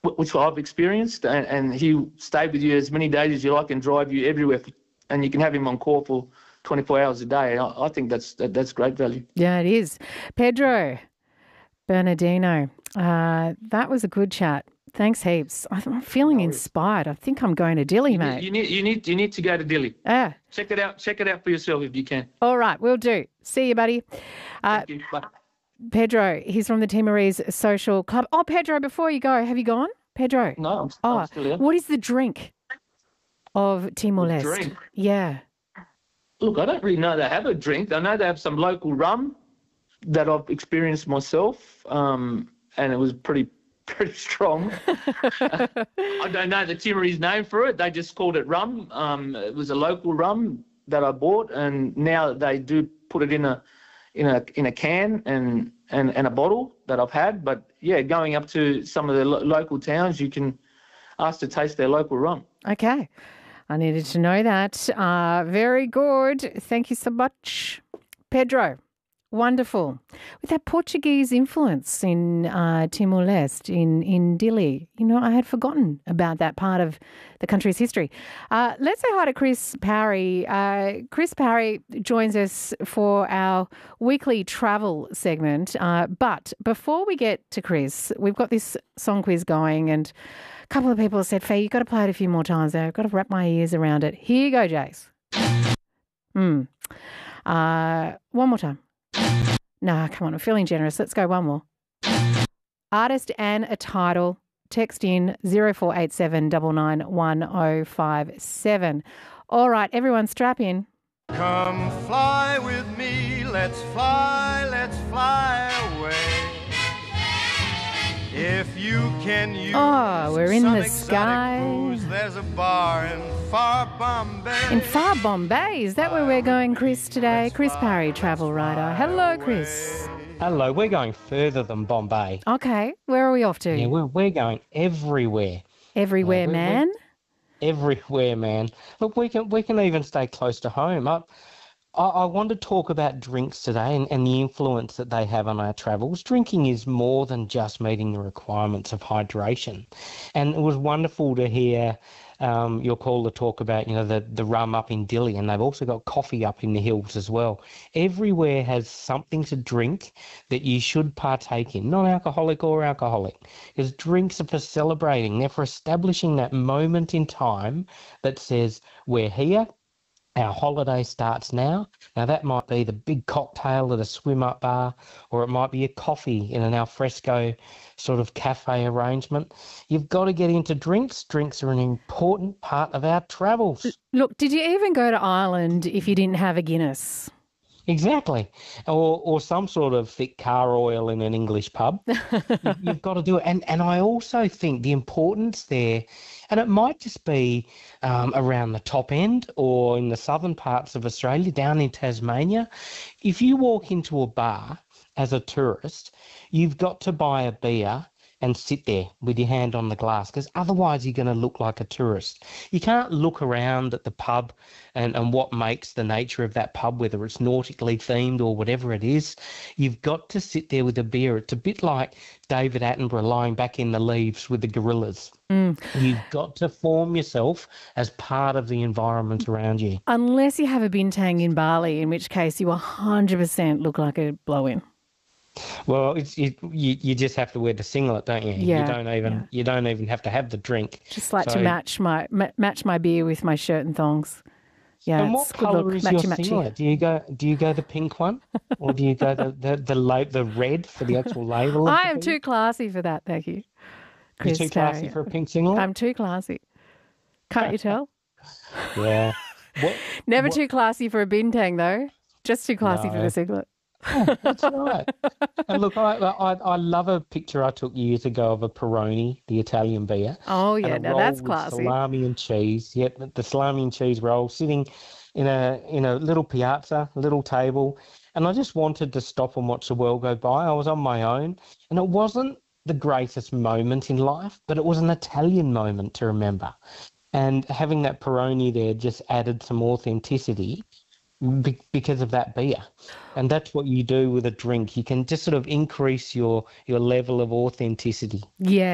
which I've experienced, and he'll stay with you as many days as you like and drive you everywhere, and you can have him on call for 24 hours a day. I think that's great value. Yeah, it is. Pedro Bernardino, that was a good chat. Thanks heaps. I'm feeling inspired. I think I'm going to Dili, mate. You need to go to Dili. Check it out. Check it out for yourself if you can. All right, will do. See you, buddy. Thank you. Bye. Pedro, he's from the Timorese Social Club. Oh, Pedro, before you go, have you gone? Pedro? No, I'm still here. What is the drink of Timor-Leste? Drink? Yeah. Look, I don't really know they have a drink. I know they have some local rum that I've experienced myself, and it was pretty strong. I don't know the Timorese name for it. They just called it rum. It was a local rum that I bought, and now they do put it in a can and a bottle that I've had. But yeah, going up to some of the local towns, you can ask to taste their local rum. Okay. I needed to know that. Very good. Thank you so much, Pedro. Wonderful. With that Portuguese influence in Timor-Leste, in Dili, I had forgotten about that part of the country's history. Let's say hi to Chris Parry. Chris Parry joins us for our weekly travel segment. But before we get to Chris, we've got this song quiz going, and a couple of people have said, Faye, you've got to play it a few more times there. I've got to wrap my ears around it. Here you go, Jace. One more time. No, come on, I'm feeling generous. Let's go one more. Artist and a title. Text in 0487 991057. All right, everyone strap in. Come fly with me, let's fly away. If you can use we're in the sky. Booze, there's a bar in far Bombay. In far Bombay? Is that where we're going, Chris, today? Chris Parry, travel writer. Hello, Chris. Hello, we're going further than Bombay. Okay, where are we off to? Yeah, we're going everywhere. Everywhere, man? Everywhere, man. Look, we can even stay close to home. I want to talk about drinks today and the influence that they have on our travels. Drinking is more than just meeting the requirements of hydration. And it was wonderful to hear your caller talk about, the rum up in Dili, and they've also got coffee up in the hills as well. Everywhere has something to drink that you should partake in, non-alcoholic or alcoholic, because drinks are for celebrating. They're for establishing that moment in time that says, we're here. Our holiday starts now. Now, that might be the big cocktail at a swim-up bar, or it might be a coffee in an alfresco sort of cafe arrangement. You've got to get into drinks. Drinks are an important part of our travels. Look, did you even go to Ireland if you didn't have a Guinness? Exactly. Or some sort of thick car oil in an English pub. You've got to do it. And I also think the importance there, and it might just be around the top end or in the southern parts of Australia, down in Tasmania. If you walk into a bar as a tourist, you've got to buy a beer and sit there with your hand on the glass, because otherwise you're going to look like a tourist. You can't look around at the pub and what makes the nature of that pub, whether it's nautically themed or whatever it is. You've got to sit there with a beer. It's a bit like David Attenborough lying back in the leaves with the gorillas. You've got to form yourself as part of the environment around you. Unless you have a bintang in Bali, in which case you 100% look like a blow-in. Well, you just have to wear the singlet, don't you? Yeah, you don't even have to have the drink. Just like to match my beer with my shirt and thongs. Yeah. And what colour is your singlet? Do you go the pink one, or do you go the red for the actual label? I am too classy for that, thank you. Chris You're too classy for a pink singlet? I'm too classy. Can't you tell? Yeah. Never too classy for a bintang though. Just too classy for the singlet. Oh, that's right. And look, I love a picture I took years ago of a Peroni, the Italian beer. Oh yeah, now that's classy. Salami and cheese. Yep, the salami and cheese roll, sitting in a little piazza, little table, and I just wanted to stop and watch the world go by. I was on my own, and it wasn't the greatest moment in life, but it was an Italian moment to remember. And having that Peroni there just added some authenticity because of that beer. And that's what you do with a drink. You can just sort of increase your level of authenticity. Yeah.